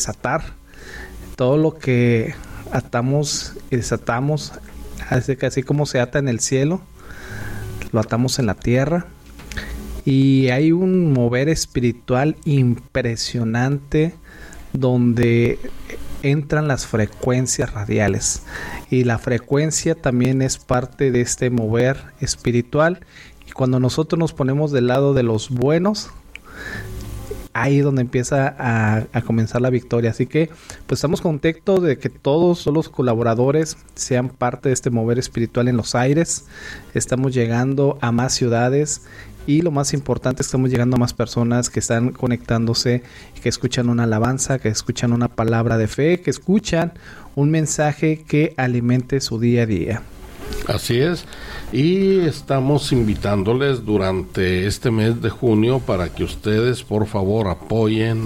desatar todo lo que atamos y desatamos, así como se ata en el cielo, lo atamos en la tierra. Y hay un mover espiritual impresionante donde entran las frecuencias radiales, y la frecuencia también es parte de este mover espiritual. Y cuando nosotros nos ponemos del lado de los buenos, ahí es donde empieza a comenzar la victoria. Así que pues estamos contentos de que todos los colaboradores sean parte de este mover espiritual en los aires. Estamos llegando a más ciudades, y lo más importante, estamos llegando a más personas que están conectándose, que escuchan una alabanza, que escuchan una palabra de fe, que escuchan un mensaje que alimente su día a día. Así es, y estamos invitándoles durante este mes de junio para que ustedes por favor apoyen,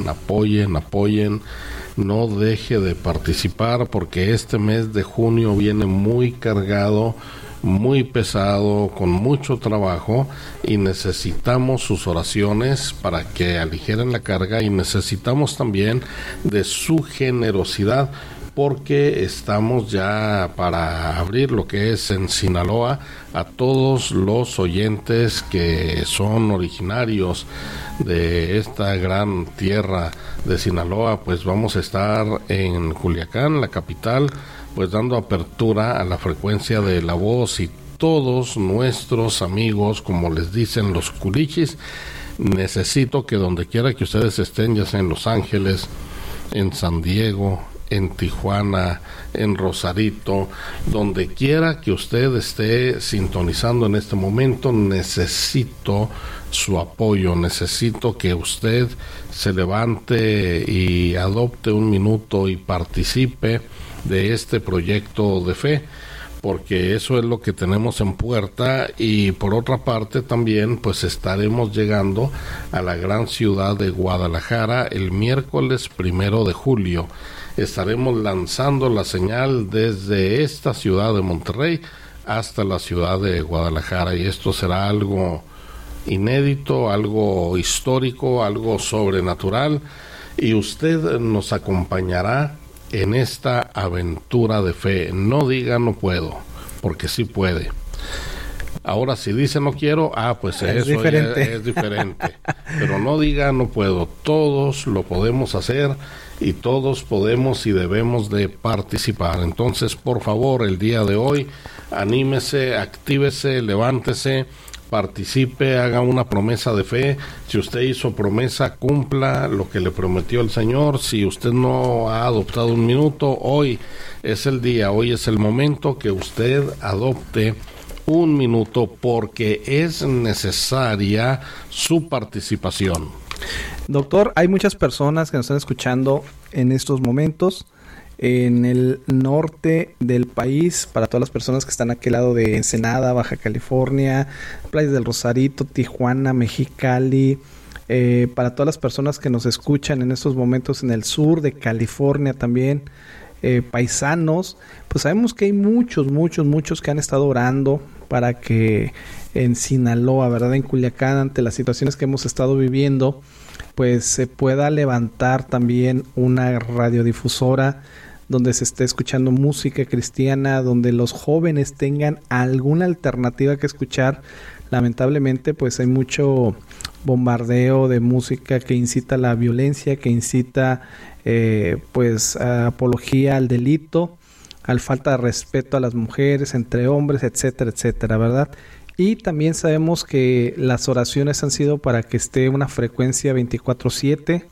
no deje de participar, porque este mes de junio viene muy cargado, muy pesado, con mucho trabajo, y necesitamos sus oraciones para que aligeren la carga, y necesitamos también de su generosidad, porque estamos ya para abrir lo que es en Sinaloa a todos los oyentes que son originarios de esta gran tierra de Sinaloa. Pues vamos a estar en Culiacán, la capital, pues dando apertura a la frecuencia de la voz, y todos nuestros amigos, como les dicen los culichis, necesito que donde quiera que ustedes estén, ya sea en Los Ángeles, en San Diego, en Tijuana, en Rosarito, donde quiera que usted esté sintonizando en este momento, necesito su apoyo, necesito que usted se levante y adopte un minuto y participe de este proyecto de fe, porque eso es lo que tenemos en puerta. Y por otra parte también pues estaremos llegando a la gran ciudad de Guadalajara el miércoles 1 de julio. Estaremos lanzando la señal desde esta ciudad de Monterrey hasta la ciudad de Guadalajara, y esto será algo inédito, algo histórico, algo sobrenatural, y usted nos acompañará en esta aventura de fe. No diga no puedo, porque sí puede. Ahora, si dice no quiero, pues eso es diferente. Pero no diga no puedo. Todos lo podemos hacer, y todos podemos y debemos de participar. Entonces, por favor, el día de hoy, anímese, actívese, levántese, participe, haga una promesa de fe. Si usted hizo promesa, cumpla lo que le prometió el Señor. Si usted no ha adoptado un minuto, hoy es el día, hoy es el momento que usted adopte un minuto, porque es necesaria su participación. Doctor, hay muchas personas que nos están escuchando en estos momentos en el norte del país, para todas las personas que están a aquel lado de Ensenada, Baja California, Playas del Rosarito, Tijuana, Mexicali, para todas las personas que nos escuchan en estos momentos en el sur de California también, paisanos, pues sabemos que hay muchos que han estado orando para que en Sinaloa, ¿verdad?, en Culiacán, ante las situaciones que hemos estado viviendo, pues se pueda levantar también una radiodifusora donde se esté escuchando música cristiana, donde los jóvenes tengan alguna alternativa que escuchar. Lamentablemente, pues hay mucho bombardeo de música que incita a la violencia, que incita pues a apología al delito, al falta de respeto a las mujeres, entre hombres, etcétera, etcétera, ¿verdad? Y también sabemos que las oraciones han sido para que esté una frecuencia 24/7,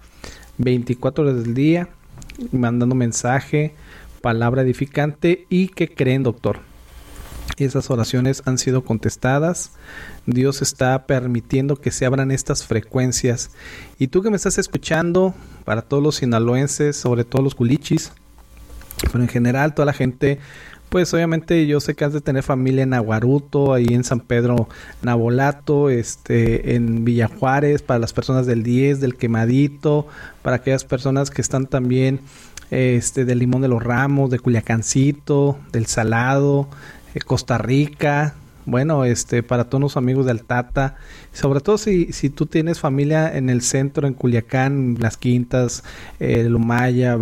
24 horas del día, mandando mensaje, palabra edificante. ¿Y qué creen, doctor? Esas oraciones han sido contestadas. Dios está permitiendo que se abran estas frecuencias. Y tú que me estás escuchando, para todos los sinaloenses, sobre todo los culichis, pero en general toda la gente, pues obviamente yo sé que has de tener familia en Aguaruto, ahí en San Pedro Nabolato, en Villa Juárez, para las personas del 10, del Quemadito, para aquellas personas que están también del Limón de los Ramos, de Culiacancito, del Salado, Costa Rica, Bueno, para todos los amigos de Altata, sobre todo si tú tienes familia en el centro, en Culiacán, Las Quintas, Lumaya,